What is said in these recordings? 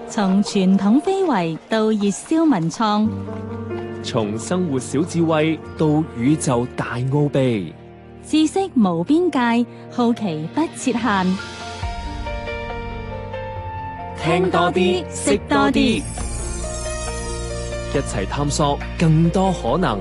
從傳統非遺到熱銷文創， 從生活小智慧到宇宙大奧秘， 知識無邊界，好奇不設限。 聽多啲，識多啲，一齊探索更多可能。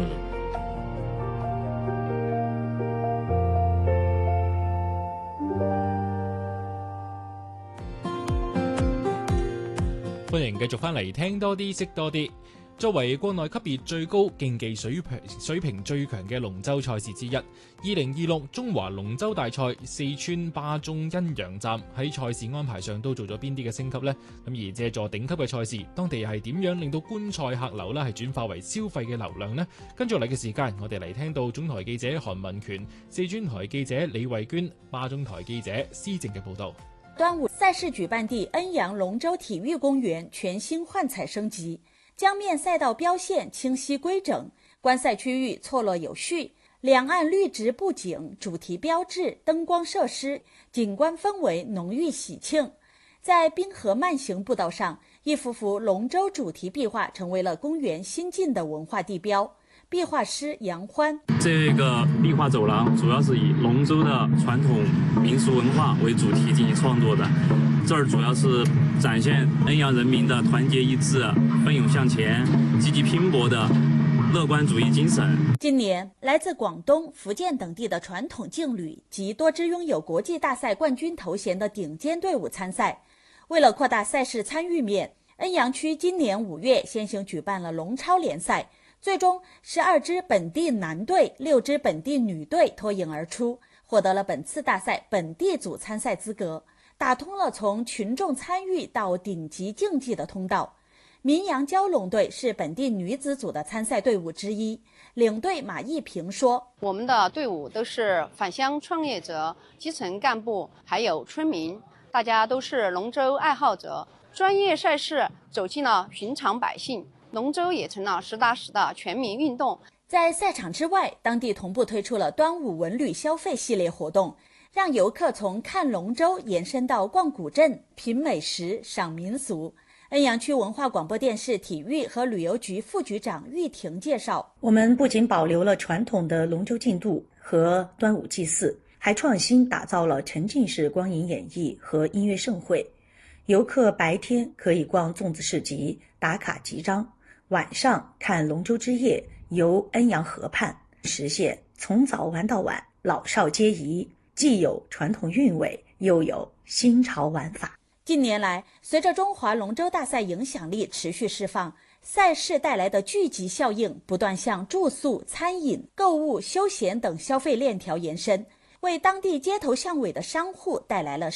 歡迎繼續翻嚟聽多啲識多啲。作為國內級別最高、競技水平最強嘅龍舟賽事之一，2026中華龍舟大賽四川巴中恩陽站喺賽事安排上都做咗邊啲嘅升級呢？咁而借助頂級嘅賽事，當地係點樣令到觀賽客流係轉化為消費嘅流量呢？跟住嚟嘅時間，我哋嚟聽到中台記者韓文權、四川台記者李慧娟、巴中台記者施正嘅報道。 端午賽事舉辦地恩陽龍舟體育公園全新換彩升級，江面賽道標線清晰規整，觀賽區域錯落有序，兩岸綠植布景、主題標誌、燈光設施，景觀氛圍濃郁喜慶。在濱河慢行步道上，一幅幅龍舟主題壁畫成為了公園新進的文化地標。壁畫師楊歡， 這個壁畫走廊主要是以龍舟的傳統民俗文化為主題進行創作的，這兒主要是展現恩陽人民的團結一致、奮勇向前、積極拼搏的樂觀主義精神。 今年來自廣東、福建等地的傳統勁旅及多支擁有國際大賽冠軍頭銜的頂尖隊伍參賽。為了擴大賽事參與面，恩陽區今年5月先行舉辦了龍超聯賽。最終12支本地男隊、6支本地女隊脫穎而出，獲得了本次大賽本地組參賽資格，打通了從群眾參與到頂級競技的通道。民陽蛟龍隊是本地女子組的參賽隊伍之一，領隊馬一平說： 我們的隊伍都是返鄉創業者、基層幹部還有村民，大家都是龍舟愛好者，專業賽事走進了尋常百姓，龍舟也成了實打實的全民運動。 在賽場之外，當地同步推出了端午文旅消費系列活動，讓遊客從看龍舟延伸到逛古鎮、品美食、賞民俗。恩陽區文化廣播電視體育和旅遊局副局長玉婷介紹， 我們不僅保留了傳統的龍舟競渡和端午祭祀，還創新打造了沉浸式光影演繹和音樂盛會。遊客白天可以逛粽子市集、打卡集章，晚上看龍舟之夜，遊恩陽河畔，實現從早玩到晚，老少皆宜，既有傳統韻味，又有新潮玩法。 近年來，隨着中華龍舟大賽影響力持續釋放，賽事帶來的聚集效應不斷向住宿、餐飲、購物、休閒等消費鏈條延伸，為當地街頭巷尾的商戶帶來了